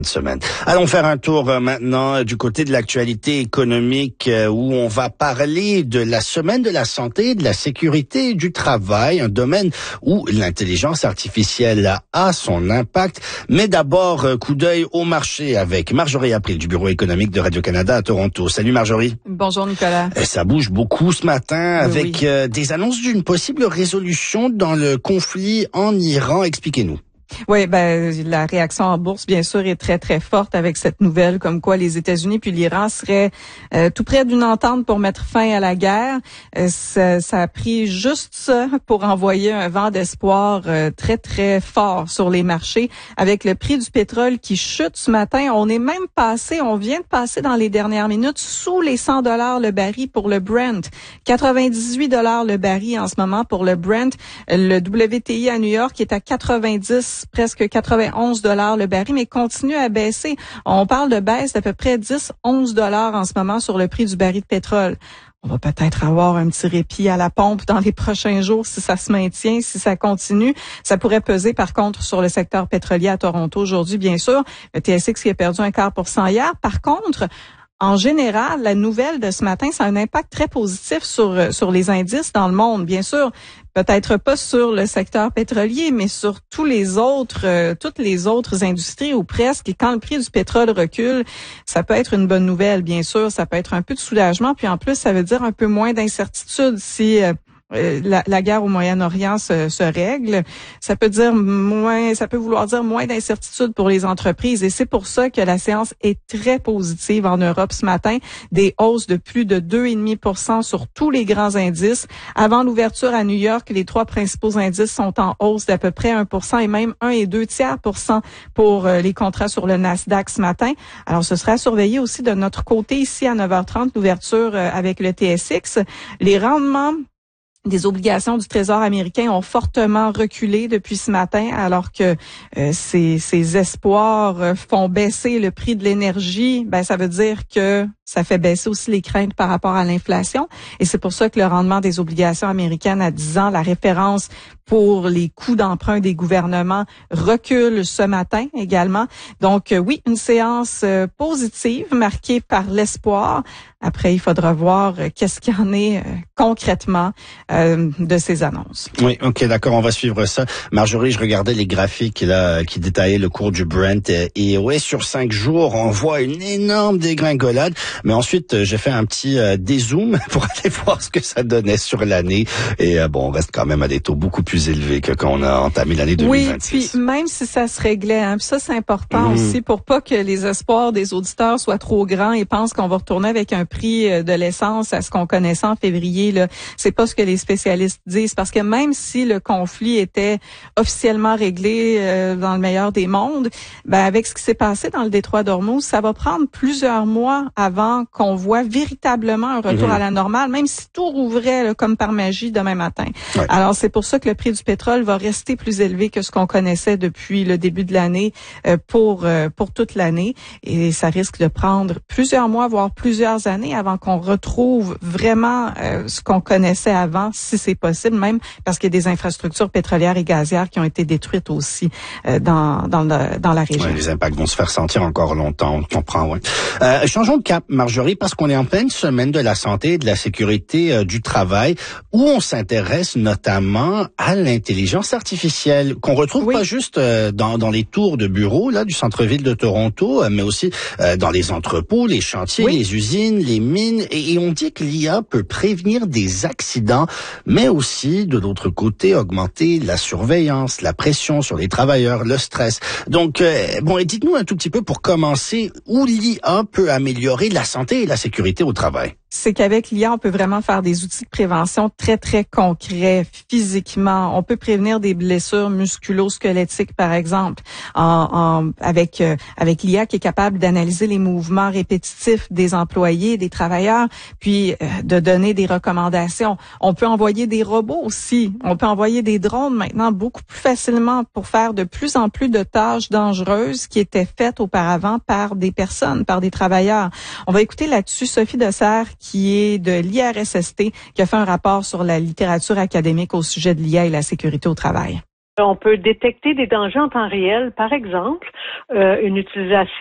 Semaine. Allons faire un tour maintenant du côté de l'actualité économique où on va parler de la semaine de la santé, de la sécurité et du travail, un domaine où l'intelligence artificielle a son impact. Mais d'abord, coup d'œil au marché avec Marjorie April du Bureau économique de Radio-Canada à Toronto. Salut Marjorie. Bonjour Nicolas. Ça bouge beaucoup ce matin avec des annonces d'une possible résolution dans le conflit en Iran. Expliquez-nous. Oui, la réaction en bourse, bien sûr, est très, très forte avec cette nouvelle, comme quoi les États-Unis puis l'Iran seraient tout près d'une entente pour mettre fin à la guerre. Ça a pris juste ça pour envoyer un vent d'espoir très, très fort sur les marchés. Avec le prix du pétrole qui chute ce matin, on vient de passer dans les dernières minutes sous les $100 le baril pour le Brent. 98 $ le baril en ce moment pour le Brent. Le WTI à New York est à 90, presque 91 $ le baril, mais continue à baisser. On parle de baisse d'à peu près 10-11 $ en ce moment sur le prix du baril de pétrole. On va peut-être avoir un petit répit à la pompe dans les prochains jours si ça se maintient, si ça continue. Ça pourrait peser par contre sur le secteur pétrolier à Toronto aujourd'hui, bien sûr. Le TSX qui a perdu 0,25% hier. Par contre, en général, la nouvelle de ce matin, ça a un impact très positif sur les indices dans le monde. Bien sûr, peut-être pas sur le secteur pétrolier, mais sur toutes les autres industries ou presque. Et quand le prix du pétrole recule, ça peut être une bonne nouvelle, bien sûr. Ça peut être un peu de soulagement. Puis en plus, ça veut dire un peu moins d'incertitude si la guerre au Moyen-Orient se règle. Ça peut vouloir dire moins d'incertitude pour les entreprises et c'est pour ça que la séance est très positive en Europe ce matin. Des hausses de plus de 2,5% sur tous les grands indices. Avant l'ouverture à New York, les trois principaux indices sont en hausse d'à peu près 1% et même 1,2% pour les contrats sur le Nasdaq ce matin. Alors, ce sera à surveiller aussi de notre côté ici à 9h30, l'ouverture avec le TSX. Les rendements des obligations du Trésor américain ont fortement reculé depuis ce matin, alors que ces espoirs font baisser le prix de l'énergie. Ça veut dire que ça fait baisser aussi les craintes par rapport à l'inflation. Et c'est pour ça que le rendement des obligations américaines à 10 ans, la référence pour les coûts d'emprunt des gouvernements, recule ce matin également. Donc oui, une séance positive marquée par l'espoir. Après, il faudra voir qu'est-ce qu'il y en est concrètement de ces annonces. Oui, ok, d'accord, on va suivre ça. Marjorie, je regardais les graphiques là qui détaillaient le cours du Brent et ouais, sur 5 jours, on voit une énorme dégringolade. Mais ensuite, j'ai fait un petit dézoom pour aller voir ce que ça donnait sur l'année. Et on reste quand même à des taux beaucoup plus élevés que quand on a entamé l'année 2026. Oui, puis même si ça se réglait, puis ça c'est important aussi pour pas que les espoirs des auditeurs soient trop grands et pensent qu'on va retourner avec un prix de l'essence à ce qu'on connaissait en février. Là, c'est pas ce que les spécialistes disent, parce que même si le conflit était officiellement réglé dans le meilleur des mondes, avec ce qui s'est passé dans le détroit d'Ormuz, ça va prendre plusieurs mois avant qu'on voit véritablement un retour à la normale, même si tout rouvrait là, comme par magie demain matin. Ouais. Alors c'est pour ça que le prix du pétrole va rester plus élevé que ce qu'on connaissait depuis le début de l'année pour toute l'année, et ça risque de prendre plusieurs mois, voire plusieurs années avant qu'on retrouve vraiment ce qu'on connaissait avant, si c'est possible, même parce qu'il y a des infrastructures pétrolières et gazières qui ont été détruites aussi dans la région. Ouais, les impacts vont se faire sentir encore longtemps, on comprend. Ouais. Changeons de cap, Marjorie, parce qu'on est en pleine semaine de la santé et de la sécurité du travail, où on s'intéresse notamment à l'intelligence artificielle, qu'on retrouve pas juste dans les tours de bureaux là du centre-ville de Toronto, mais aussi dans les entrepôts, les chantiers, les usines, les mines, et on dit que l'IA peut prévenir des accidents, mais aussi, de l'autre côté, augmenter la surveillance, la pression sur les travailleurs, le stress. Donc, et dites-nous un tout petit peu pour commencer, où l'IA peut améliorer la santé et la sécurité au travail. C'est qu'avec l'IA, on peut vraiment faire des outils de prévention très, très concrets, physiquement. On peut prévenir des blessures musculo-squelettiques, par exemple, avec l'IA qui est capable d'analyser les mouvements répétitifs des employés, des travailleurs, puis de donner des recommandations. On peut envoyer des robots aussi. On peut envoyer des drones maintenant beaucoup plus facilement pour faire de plus en plus de tâches dangereuses qui étaient faites auparavant par des personnes, par des travailleurs. On va écouter là-dessus Sophie Dessert, qui est de l'IRSST, qui a fait un rapport sur la littérature académique au sujet de l'IA et la sécurité au travail. On peut détecter des dangers en temps réel, par exemple, une utilisation